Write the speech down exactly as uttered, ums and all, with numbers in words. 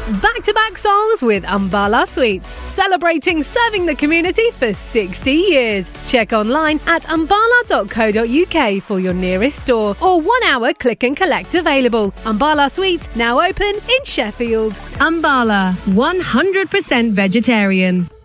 Back-to-back songs with Ambala Sweets, celebrating serving the community for sixty years. Check online at ambala dot co dot uk for your nearest store or one-hour click and collect available. Ambala Sweets now open in Sheffield. Ambala, one hundred percent vegetarian.